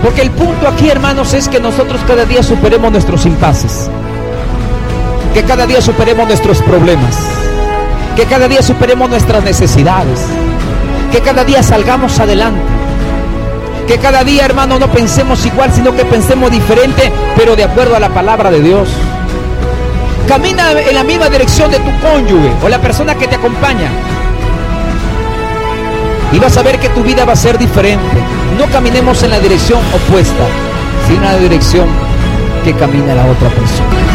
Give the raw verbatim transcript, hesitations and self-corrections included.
Porque el punto aquí, hermanos, es que nosotros cada día superemos nuestros impases, que cada día superemos nuestros problemas, que cada día superemos nuestras necesidades, que cada día salgamos adelante, que cada día, hermano, no pensemos igual, sino que pensemos diferente, pero de acuerdo a la palabra de Dios. Camina en la misma dirección de tu cónyuge o la persona que te acompaña, y vas a ver que tu vida va a ser diferente. No caminemos en la dirección opuesta, sino en la dirección que camina la otra persona.